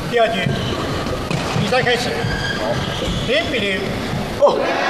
第二局，比赛开始。0-0。哦。